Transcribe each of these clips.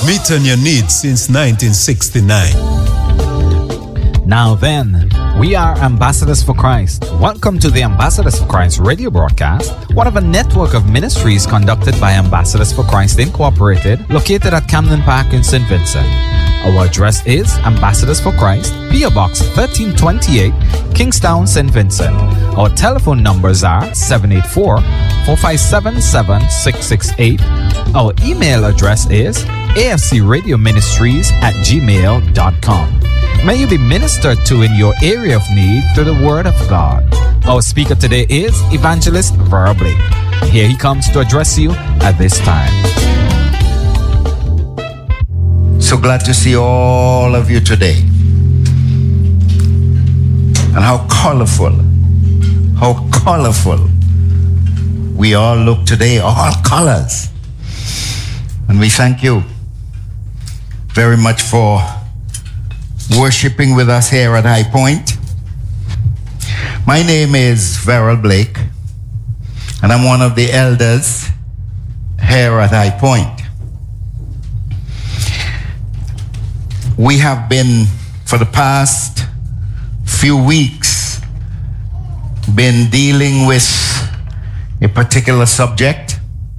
Meeting your needs since 1969. Now then, we are Ambassadors for Christ. Welcome to the Ambassadors for Christ radio broadcast, one of a network of ministries conducted by Ambassadors for Christ Incorporated, located at Camden Park in St. Vincent. Our address is Ambassadors for Christ, P.O. Box 1328, Kingstown, St. Vincent. Our telephone numbers are 784-457-7668. Our email address is afcradioministries@gmail.com. May you be ministered to in your area of need through the Word of God. Our speaker today is Evangelist Verl Blake. Here he comes to address you at this time. So glad to see all of you today. And how colorful we all look today, all colors. And we thank you very much for worshiping with us here at High Point. My name is Verl Blake, and I'm one of the elders here at High Point. We have been, for the past few weeks, been dealing with a particular subject.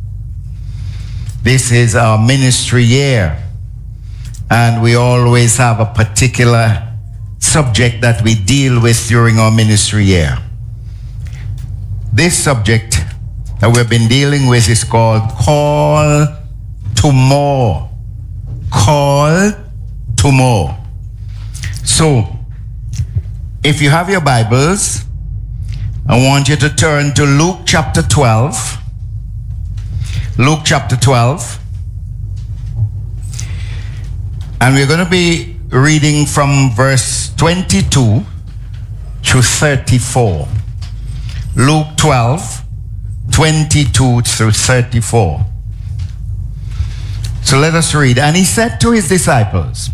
This is our ministry year, and we always have a particular subject that we deal with during our ministry year. This subject that we've been dealing with is called Call to More. Call to More. So, if you have your Bibles, I want you to turn to Luke chapter 12. Luke chapter 12. And we're going to be reading from verse 22 to 34. Luke 12, 22 through 34. So let us read. And he said to his disciples,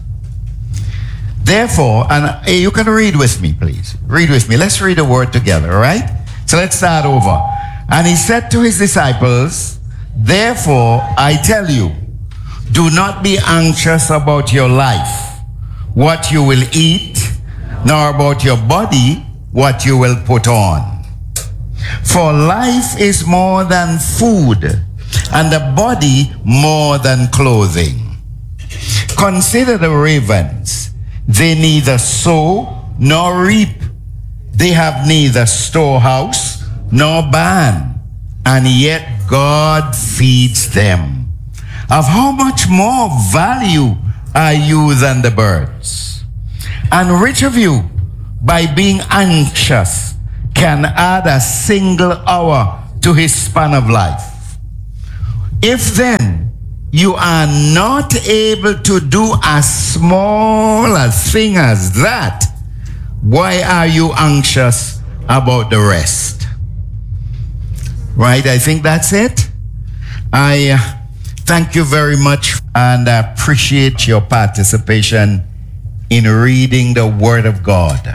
therefore, and you can read with me, please. Read with me. Let's read the word together, all right? So let's start over. And he said to his disciples, therefore, I tell you, do not be anxious about your life, what you will eat, nor about your body, what you will put on. For life is more than food, and the body more than clothing. Consider the ravens. They neither sow nor reap. They have neither storehouse nor barn, and yet God feeds them. Of how much more value are you than the birds? And which of you, by being anxious, can add a single hour to his span of life? If then you are not able to do as small a thing as that, why are you anxious about the rest? Right, I think that's it. I thank you very much, and I appreciate your participation in reading the Word of God.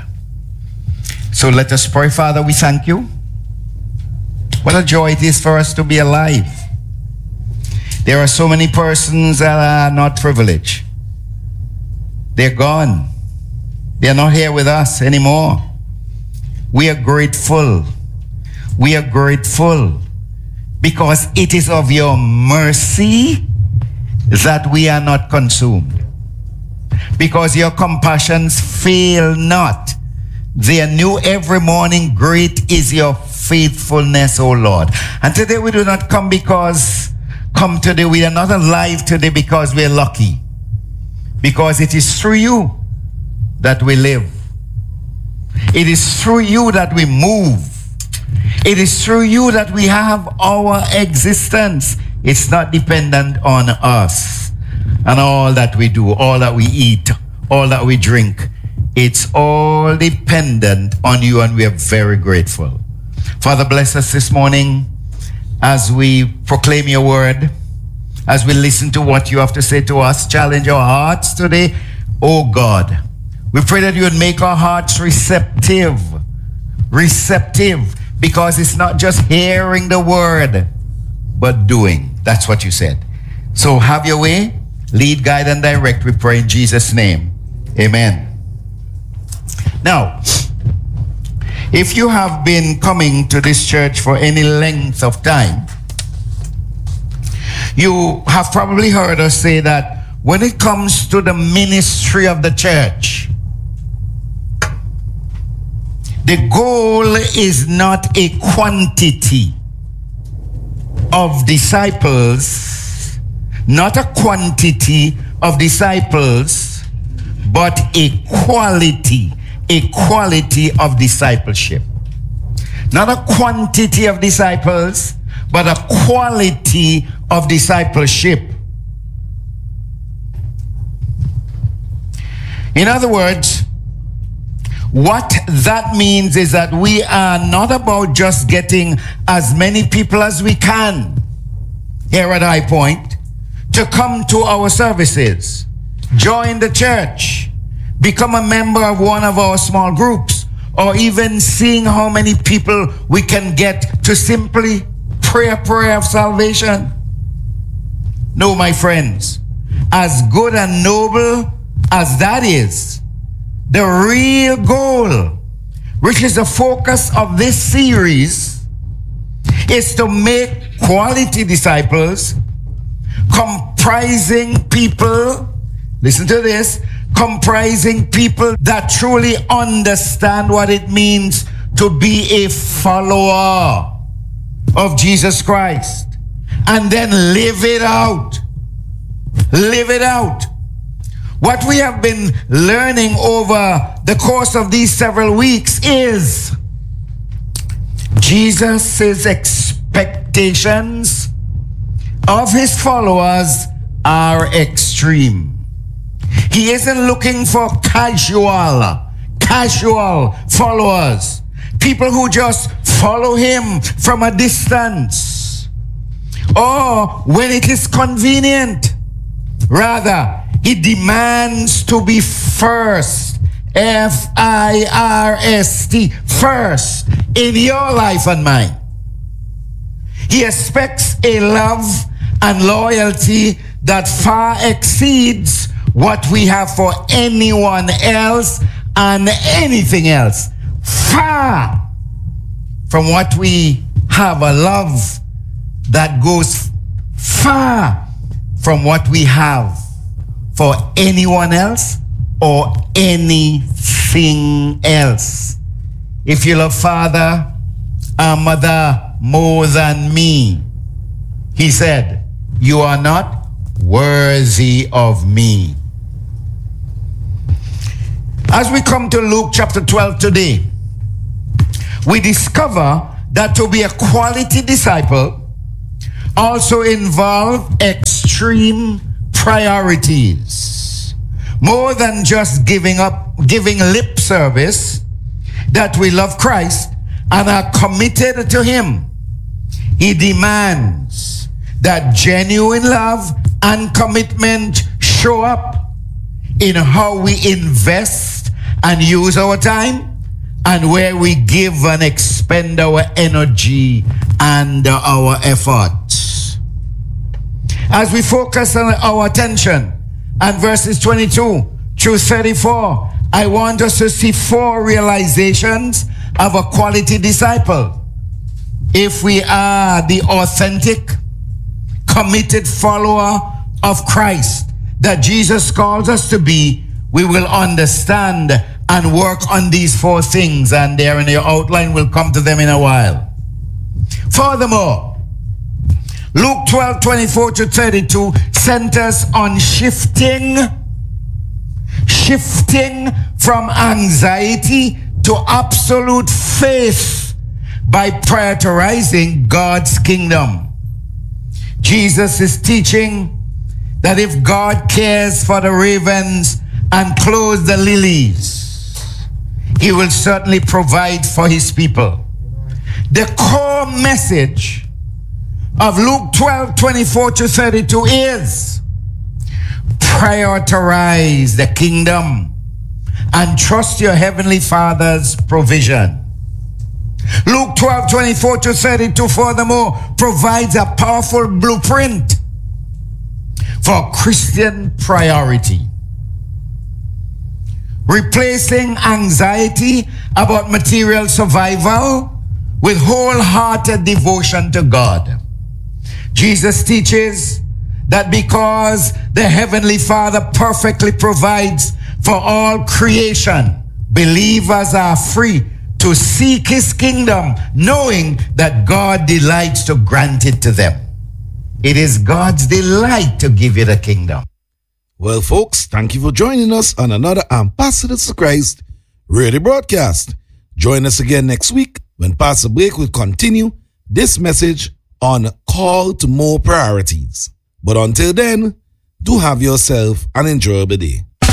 So let us pray. Father, we thank you. What a joy it is for us to be alive. There are so many persons that are not privileged. They're gone. They're not here with us anymore. We are grateful. We are grateful because it is of your mercy that we are not consumed. Because your compassions fail not. They are new every morning. Great is your faithfulness, O Lord. And today we do not come today. We are not alive today because we are lucky. Because it is through you that we live. It is through you that we move. It is through you that we have our existence. It's not dependent on us and all that we do, all that we eat, all that we drink. It's all dependent on you, and we are very grateful. Father, bless us this morning as we proclaim your word, as we listen to what you have to say to us. Challenge our hearts today, oh God. We pray that you would make our hearts receptive, because it's not just hearing the word, but doing. That's what you said. So have your way. Lead, guide, and direct, we pray in Jesus' name. Amen. Now, if you have been coming to this church for any length of time, you have probably heard us say that when it comes to the ministry of the church, the goal is not a quantity of disciples, not a quantity of disciples, but a quality of discipleship. Not a quantity of disciples, but a quality of discipleship. In other words, what that means is that we are not about just getting as many people as we can here at High Point to come to our services, join the church, become a member of one of our small groups, or even seeing how many people we can get to simply pray a prayer of salvation. No, my friends, as good and noble as that is, the real goal, which is the focus of this series, is to make quality disciples comprising people, listen to this, comprising people that truly understand what it means to be a follower of Jesus Christ, and then live it out. Live it out. What we have been learning over the course of these several weeks is Jesus' expectations of his followers are extreme. He isn't looking for casual followers, people who just follow him from a distance or when it is convenient. Rather, he demands to be first, F-I-R-S-T, first in your life and mine. He expects a love and loyalty that far exceeds what we have for anyone else and anything else. Far from what we have, a love that goes far from what we have for anyone else or anything else. If you love father or mother more than me, he said, you are not worthy of me. As we come to Luke chapter 12 today, we discover that to be a quality disciple also involves extreme priorities. More than just giving lip service, that we love Christ and are committed to him. He demands that genuine love and commitment show up in how we invest and use our time and where we give and expend our energy and our efforts. As we focus on our attention on verses 22 through 34, I want us to see 4 realizations of a quality disciple. If we are the authentic, committed follower of Christ that Jesus calls us to be, we will understand and work on these 4 things, and there in your outline, we'll come to them in a while. Furthermore, Luke 12:24 to 32 centers on shifting from anxiety to absolute faith by prioritizing God's kingdom. Jesus is teaching that if God cares for the ravens and clothes the lilies, he will certainly provide for his people. The core message of Luke 12:24 to 32 is prioritize the kingdom and trust your heavenly Father's provision. Luke 12:24 to 32 furthermore provides a powerful blueprint for Christian priority. Replacing anxiety about material survival with wholehearted devotion to God. Jesus teaches that because the Heavenly Father perfectly provides for all creation, believers are free to seek His kingdom, knowing that God delights to grant it to them. It is God's delight to give you the kingdom. Well, folks, thank you for joining us on another Ambassadors for Christ radio broadcast. Join us again next week when Pastor Blake will continue this message on call to more priorities. But until then, do have yourself an enjoyable day.